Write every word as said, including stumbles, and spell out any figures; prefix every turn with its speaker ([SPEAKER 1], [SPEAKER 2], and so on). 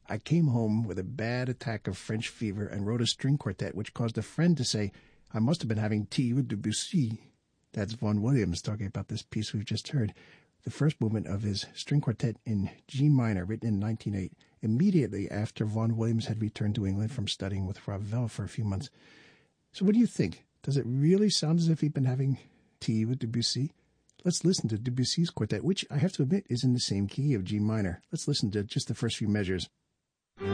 [SPEAKER 1] I came home with a bad attack of French fever and wrote a string quartet, which caused a friend to say I must have been having tea with Debussy. That's Vaughan Williams talking about this piece we've just heard, the first movement of his string quartet in G minor, written in nineteen oh eight, immediately after Vaughan Williams had returned to England from studying with Ravel for a few months. So what do you think? Does it really sound as if he'd been having tea with Debussy? Let's listen to Debussy's quartet, which I have to admit is in the same key of G minor. Let's listen to just the first few measures.